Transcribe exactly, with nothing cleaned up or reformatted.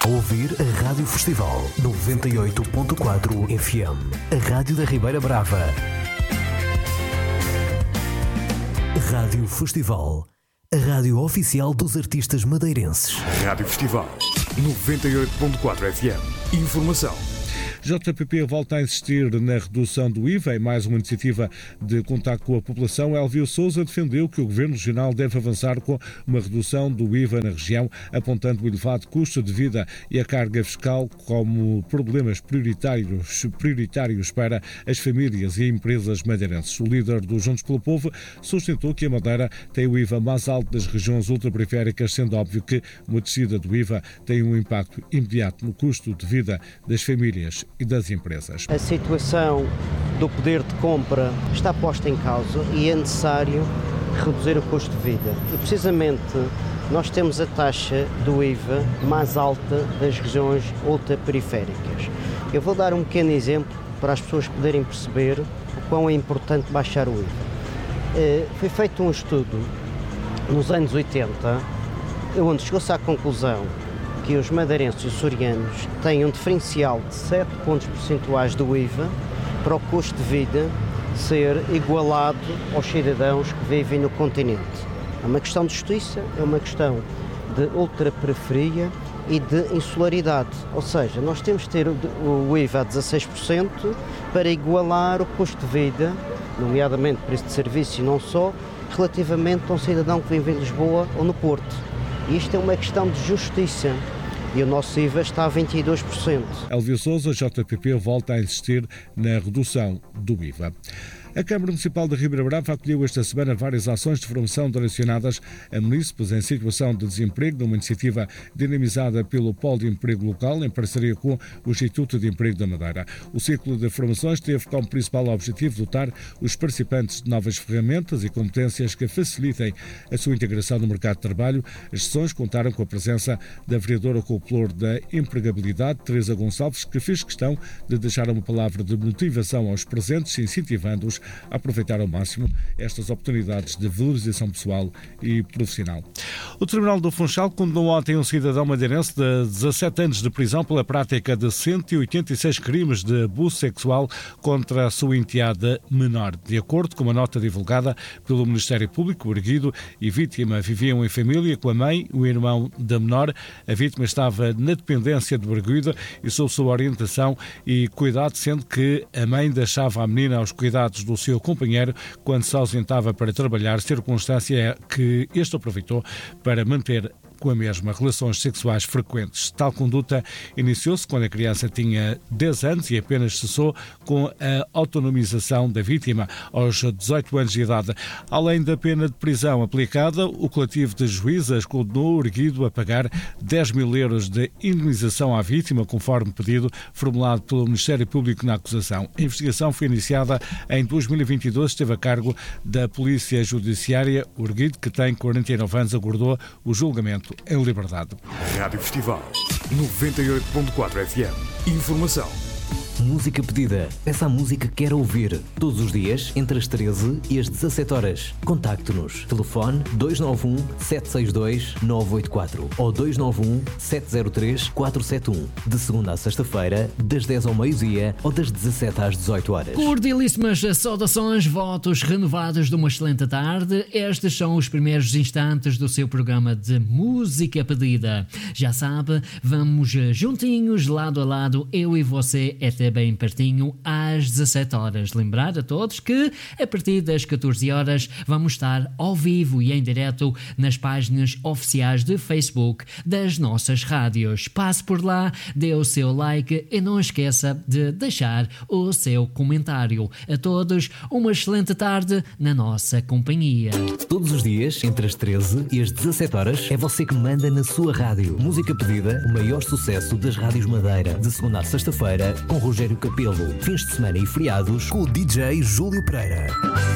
A ouvir a Rádio Festival noventa e oito ponto quatro F M, a Rádio da Ribeira Brava. Rádio Festival, a rádio oficial dos artistas madeirenses. Rádio Festival noventa e oito ponto quatro F M. Informação. J P P volta a insistir na redução do I V A. Em mais uma iniciativa de contacto com a população, Elvio Sousa defendeu que o Governo Regional deve avançar com uma redução do I V A na região, apontando o elevado custo de vida e a carga fiscal como problemas prioritários, prioritários para as famílias e empresas madeirenses. O líder do Juntos pelo Povo sustentou que a Madeira tem o I V A mais alto das regiões ultraperiféricas, sendo óbvio que uma descida do I V A tem um impacto imediato no custo de vida das famílias e das empresas. A situação do poder de compra está posta em causa e é necessário reduzir o custo de vida. E precisamente nós temos a taxa do I V A mais alta das regiões ultraperiféricas. Eu vou dar um pequeno exemplo para as pessoas poderem perceber o quão é importante baixar o I V A. Foi feito um estudo nos anos oitenta, onde chegou-se à conclusão que os madeirenses e os açorianos têm um diferencial de sete pontos percentuais do I V A para o custo de vida ser igualado aos cidadãos que vivem no continente. É uma questão de justiça, é uma questão de ultraperiferia e de insularidade, ou seja, nós temos de ter o I V A a dezasseis por cento para igualar o custo de vida, nomeadamente preço de serviço e não só, relativamente a um cidadão que vive em Lisboa ou no Porto. E isto é uma questão de justiça. E o nosso I V A está a vinte e dois por cento. Elvio Sousa, J P P, volta a insistir na redução do I V A. A Câmara Municipal de Ribeira Brava acolheu esta semana várias ações de formação direcionadas a munícipes em situação de desemprego, numa iniciativa dinamizada pelo Polo de Emprego Local, em parceria com o Instituto de Emprego da Madeira. O ciclo de formações teve como principal objetivo dotar os participantes de novas ferramentas e competências que facilitem a sua integração no mercado de trabalho. As sessões contaram com a presença da vereadora com o pelouro da empregabilidade, Teresa Gonçalves, que fez questão de deixar uma palavra de motivação aos presentes, incentivando-os a aproveitar ao máximo estas oportunidades de valorização pessoal e profissional. O Tribunal do Funchal condenou ontem um cidadão madeirense de dezassete anos de prisão pela prática de cento e oitenta e seis crimes de abuso sexual contra a sua enteada menor. De acordo com uma nota divulgada pelo Ministério Público, o erguido e vítima viviam em família com a mãe e o irmão da menor. A vítima estava na dependência do erguido e sob sua orientação e cuidado, sendo que a mãe deixava a menina aos cuidados do seu companheiro quando se ausentava para trabalhar, circunstância que este aproveitou para manter com a mesma relações sexuais frequentes. Tal conduta iniciou-se quando a criança tinha dez anos e apenas cessou com a autonomização da vítima aos dezoito anos de idade. Além da pena de prisão aplicada, o coletivo de juízes condenou o erguido a pagar dez mil euros de indemnização à vítima, conforme pedido formulado pelo Ministério Público na acusação. A investigação foi iniciada em dois mil e vinte e dois, esteve a cargo da Polícia Judiciária. O erguido, que tem quarenta e nove anos, aguardou o julgamento em liberdade. Rádio Festival noventa e oito ponto quatro F M. Informação. Música pedida. Peça a música que quer ouvir. Todos os dias, entre as treze e as dezassete horas. Contacte-nos. Telefone dois nove um, sete seis dois, nove oito quatro ou dois nove um, sete zero três, quatro sete um. De segunda a sexta-feira, das dez ao meio-dia ou das dezassete às dezoito horas. Cordialíssimas saudações, votos renovados de uma excelente tarde. Estes são os primeiros instantes do seu programa de música pedida. Já sabe, vamos juntinhos, lado a lado, eu e você, até bem pertinho, às dezassete horas. Lembrar a todos que a partir das catorze horas vamos estar ao vivo e em direto nas páginas oficiais de Facebook das nossas rádios. Passe por lá, dê o seu like e não esqueça de deixar o seu comentário. A todos, uma excelente tarde na nossa companhia. Todos os dias, entre as treze e as dezassete horas, é você que manda na sua rádio. Música pedida, o maior sucesso das rádios Madeira. De segunda a sexta-feira, com Rogério Capelo. Fins de semana e feriados com o D J Júlio Pereira.